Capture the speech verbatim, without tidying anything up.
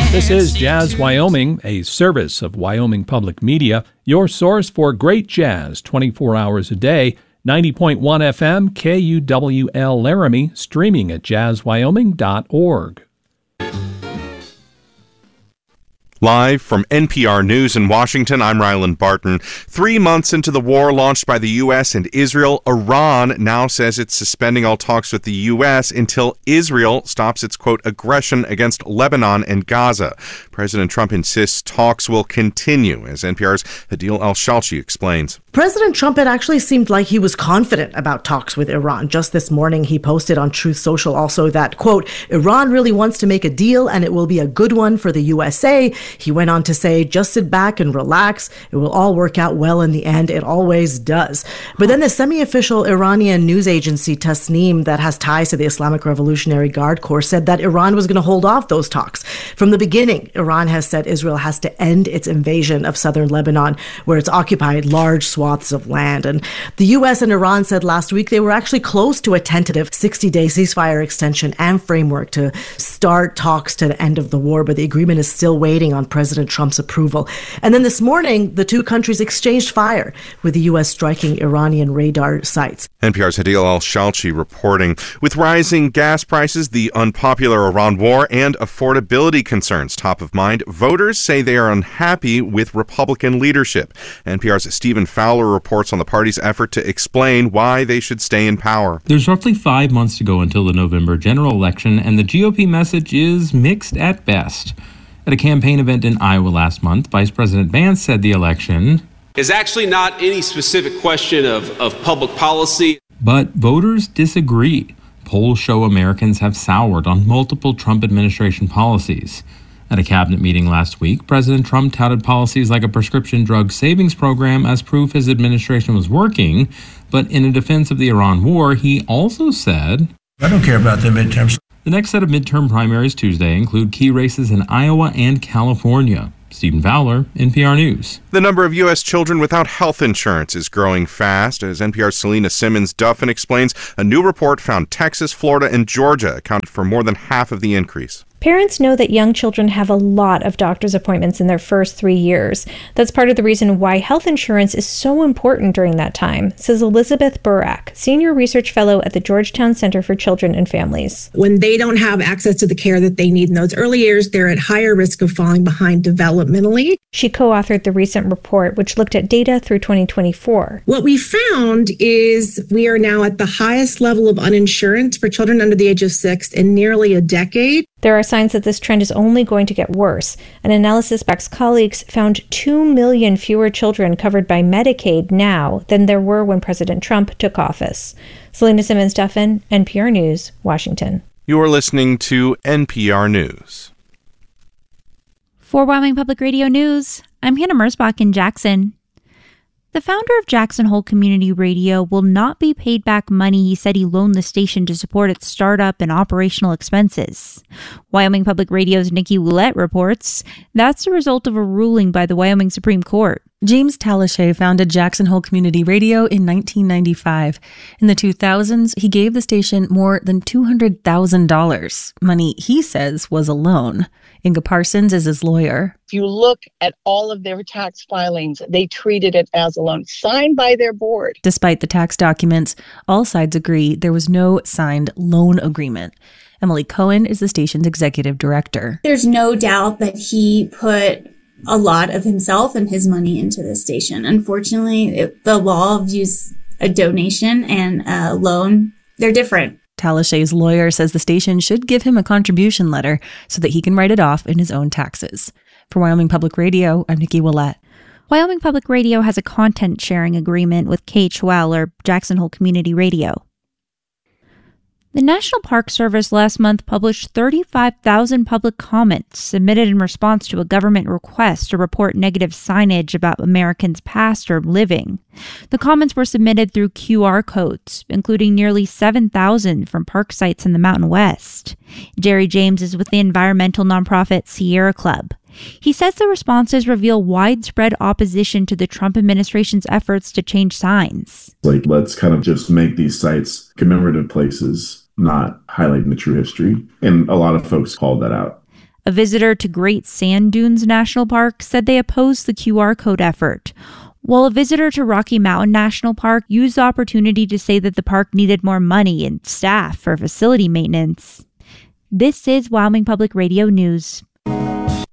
This is Jazz Wyoming, a service of Wyoming Public Media, your source for great jazz twenty-four hours a day. ninety point one F M, K U W L Laramie, streaming at jazz wyoming dot org. Live from N P R News in Washington, I'm Ryland Barton. Three months into the war launched by the U S and Israel, Iran now says it's suspending all talks with the U S until Israel stops its, quote, aggression against Lebanon and Gaza. President Trump insists talks will continue, as N P R's Hadil Al-Shalchi explains. President Trump had actually seemed like he was confident about talks with Iran. Just this morning, he posted on Truth Social also that, quote, Iran really wants to make a deal and it will be a good one for the U S A. He went on to say, just sit back and relax. It will all work out well in the end. It always does. But then the semi-official Iranian news agency Tasnim that has ties to the Islamic Revolutionary Guard Corps said that Iran was going to hold off those talks. From the beginning, Iran has said Israel has to end its invasion of southern Lebanon, where it's occupied large swaths of land. And the U S and Iran said last week they were actually close to a tentative sixty-day ceasefire extension and framework to start talks to the end of the war, but the agreement is still waiting on President Trump's approval. And then this morning, the two countries exchanged fire, with the U S striking Iranian radar sites. N P R's Hadil Al-Shalchi reporting. With rising gas prices, the unpopular Iran war, and affordability concerns top of mind, voters say they are unhappy with Republican leadership. N P R's Stephen Fowler reports on the party's effort to explain why they should stay in power. There's roughly five months to go until the November general election, and the G O P message is mixed at best. At a campaign event in Iowa last month, Vice President Vance said the election is actually not any specific question of, of public policy. But voters disagree. Polls show Americans have soured on multiple Trump administration policies. At a cabinet meeting last week, President Trump touted policies like a prescription drug savings program as proof his administration was working. But in a defense of the Iran war, he also said, I don't care about the midterms. The next set of midterm primaries Tuesday include key races in Iowa and California. Stephen Fowler, N P R News. The number of U S children without health insurance is growing fast. As N P R's Selena Simmons-Duffin explains, a new report found Texas, Florida, and Georgia accounted for more than half of the increase. Parents know that young children have a lot of doctor's appointments in their first three years. That's part of the reason why health insurance is so important during that time, says Elizabeth Burak, Senior Research Fellow at the Georgetown Center for Children and Families. When they don't have access to the care that they need in those early years, they're at higher risk of falling behind developmentally. She co-authored the recent report, which looked at data through twenty twenty-four. What we found is we are now at the highest level of uninsurance for children under the age of six in nearly a decade. There are signs that this trend is only going to get worse. An analysis by colleagues found two million fewer children covered by Medicaid now than there were when President Trump took office. Selena Simmons-Duffin, N P R News, Washington. You are listening to N P R News. For Wyoming Public Radio News, I'm Hannah Merzbach in Jackson. The founder of Jackson Hole Community Radio will not be paid back money he said he loaned the station to support its startup and operational expenses. Wyoming Public Radio's Nikki Ouellette reports that's the result of a ruling by the Wyoming Supreme Court. James Talashe founded Jackson Hole Community Radio in nineteen ninety-five. In the two thousands, he gave the station more than two hundred thousand dollars, money he says was a loan. Inga Parsons is his lawyer. If you look at all of their tax filings, they treated it as a loan, signed by their board. Despite the tax documents, all sides agree there was no signed loan agreement. Emily Cohen is the station's executive director. There's no doubt that he put a lot of himself and his money into the station. Unfortunately, it, the law views a donation and a loan, they're different. Talashe's lawyer says the station should give him a contribution letter so that he can write it off in his own taxes. For Wyoming Public Radio, I'm Nikki Ouellette. Wyoming Public Radio has a content sharing agreement with K H W L, or Jackson Hole Community Radio. The National Park Service last month published thirty-five thousand public comments submitted in response to a government request to report negative signage about Americans past or living. The comments were submitted through Q R codes, including nearly seven thousand from park sites in the Mountain West. Jerry James is with the environmental nonprofit Sierra Club. He says the responses reveal widespread opposition to the Trump administration's efforts to change signs. Like, let's kind of just make these sites commemorative places, not highlighting the true history. And a lot of folks called that out. A visitor to Great Sand Dunes National Park said they opposed the Q R code effort, while a visitor to Rocky Mountain National Park used the opportunity to say that the park needed more money and staff for facility maintenance. This is Wyoming Public Radio News.